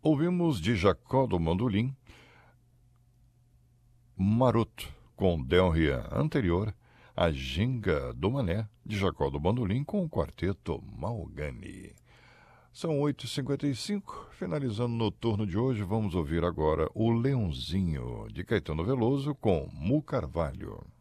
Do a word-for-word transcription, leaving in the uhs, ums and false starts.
Ouvimos de Jacó do Bandolim, Maroto, com Del Rian. Anterior, a Ginga do Mané, de Jacó do Bandolim, com o quarteto Malgani. São oito e cinquenta e cinco, finalizando o noturno de hoje, vamos ouvir agora o Leãozinho, de Caetano Veloso, com Mu Carvalho.